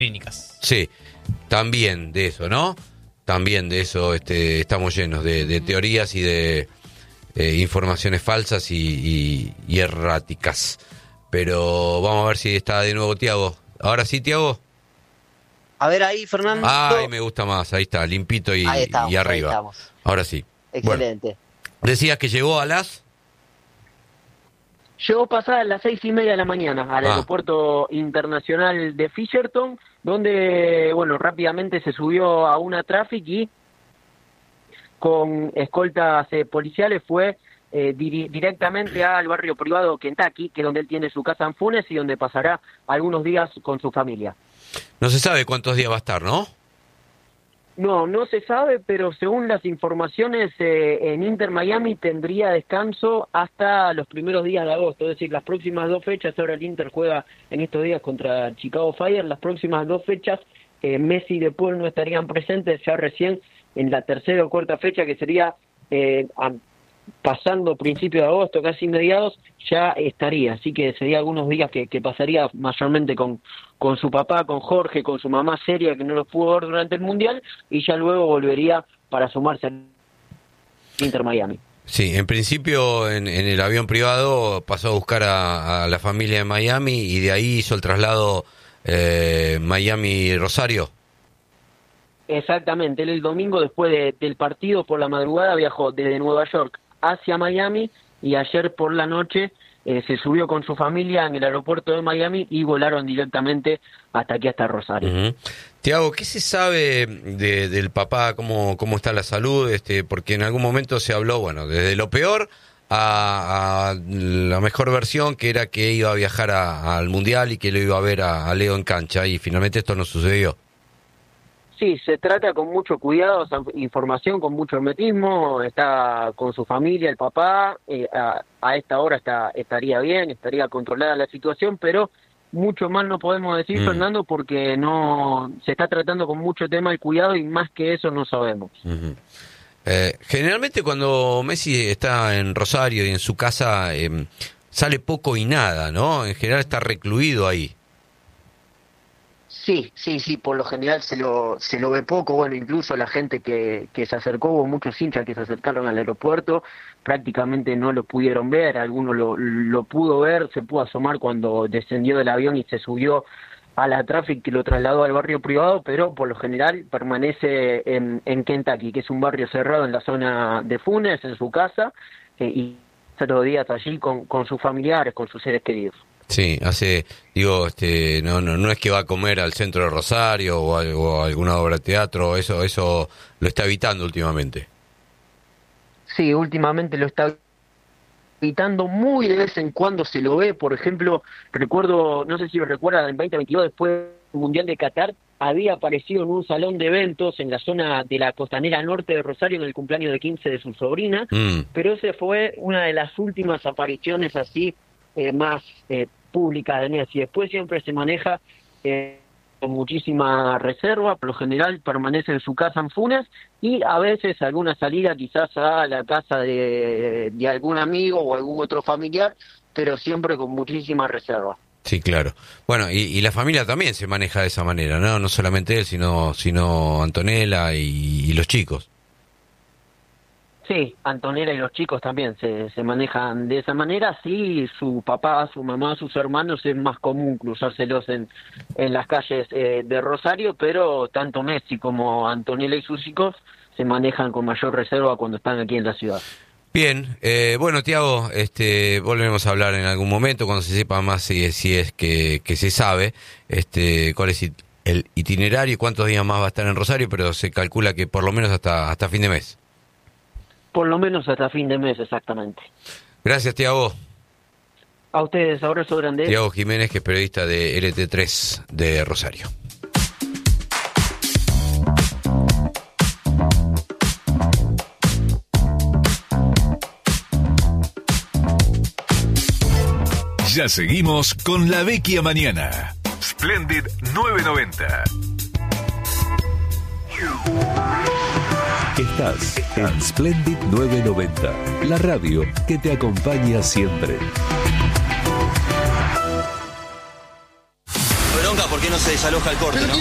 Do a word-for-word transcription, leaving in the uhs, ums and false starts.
clínicas. Sí, también de eso, ¿no? También de eso este, estamos llenos de, de teorías y de eh, informaciones falsas y, y, y erráticas. Pero vamos a ver si está de nuevo Tiago. ¿Ahora sí, Tiago? A ver ahí, Fernando. Ay, me gusta más. Ahí está, limpito y, ahí estamos, y arriba. Ahí estamos. Ahora sí. Excelente. Bueno, decías que llegó a las... Llegó pasada a las seis y media de la mañana al Ah. aeropuerto internacional de Fisherton, donde, bueno, rápidamente se subió a una Traffic y con escoltas eh, policiales fue eh, diri- directamente al barrio privado Kentucky, que es donde él tiene su casa en Funes y donde pasará algunos días con su familia. No se sabe cuántos días va a estar, ¿no? No, no se sabe, pero según las informaciones, eh, en Inter Miami tendría descanso hasta los primeros días de agosto, es decir, las próximas dos fechas. Ahora el Inter juega en estos días contra Chicago Fire, las próximas dos fechas eh, Messi y De Paul no estarían presentes, ya recién en la tercera o cuarta fecha, que sería eh, a, pasando principio de agosto, casi mediados, ya estaría, así que sería algunos días que, que pasaría mayormente con, con su papá, con Jorge, con su mamá Seria, que no los pudo ver durante el Mundial, y ya luego volvería para sumarse al Inter Miami. Sí, en principio en, en el avión privado pasó a buscar a, a la familia de Miami y de ahí hizo el traslado eh, Miami-Rosario. Exactamente, él el domingo después de, del partido por la madrugada viajó desde Nueva York hacia Miami y ayer por la noche eh, se subió con su familia en el aeropuerto de Miami y volaron directamente hasta aquí, hasta Rosario. Uh-huh. Tiago, ¿qué se sabe de, del papá? ¿Cómo, cómo está la salud? Este, porque en algún momento se habló, bueno, desde lo peor a, a la mejor versión, que era que iba a viajar a, al Mundial y que lo iba a ver a, a Leo en cancha, y finalmente esto no sucedió. Sí, se trata con mucho cuidado, esa información con mucho hermetismo, está con su familia, el papá, eh, a, a esta hora está estaría bien, estaría controlada la situación, pero mucho más no podemos decir, mm. Fernando, porque no se está tratando con mucho tema el cuidado y más que eso no sabemos. Uh-huh. Eh, generalmente cuando Messi está en Rosario y en su casa eh, sale poco y nada, ¿no? En general está recluido ahí. Sí, sí, sí, por lo general se lo se lo ve poco, bueno, incluso la gente que, que se acercó, hubo muchos hinchas que se acercaron al aeropuerto, prácticamente no lo pudieron ver, alguno lo, lo pudo ver, se pudo asomar cuando descendió del avión y se subió a la Traffic que lo trasladó al barrio privado, pero por lo general permanece en, en Kentucky, que es un barrio cerrado en la zona de Funes, en su casa, eh, y los días allí con, con sus familiares, con sus seres queridos. Sí, hace, digo, este, no, no, no es que va a comer al centro de Rosario o a, o a alguna obra de teatro, eso, eso lo está evitando últimamente. Sí, últimamente lo está evitando, muy de vez en cuando se lo ve. Por ejemplo, recuerdo, no sé si lo recuerdan, en veinte veintidós, después del Mundial de Qatar, había aparecido en un salón de eventos en la zona de la costanera norte de Rosario en el cumpleaños de quince de su sobrina, mm. pero esa fue una de las últimas apariciones así eh, más eh, públicas de Messi. Después siempre se maneja eh, con muchísima reserva, por lo general permanece en su casa en Funes y a veces alguna salida quizás a la casa de, de algún amigo o algún otro familiar, pero siempre con muchísima reserva. Sí, claro. Bueno, y, y la familia también se maneja de esa manera, ¿no? No solamente él, sino sino Antonella y, y los chicos. Sí, Antonella y los chicos también se, se manejan de esa manera. Sí, su papá, su mamá, sus hermanos es más común cruzárselos en, en las calles eh, de Rosario, pero tanto Messi como Antonella y sus hijos se manejan con mayor reserva cuando están aquí en la ciudad. Bien, eh, bueno, Tiago, este, volveremos a hablar en algún momento cuando se sepa más si, si es que, que se sabe este, cuál es el itinerario y cuántos días más va a estar en Rosario, pero se calcula que por lo menos hasta, hasta fin de mes. Por lo menos hasta fin de mes, exactamente. Gracias, Tiago. A ustedes, abrazo grande. Tiago Jiménez, que es periodista de L T tres de Rosario. Ya seguimos con La Vecchia Mañana. Splendid nueve noventa. Estás en Splendid nueve noventa, la radio que te acompaña siempre. Bronca, ¿por qué no se desaloja el corte, ¿no?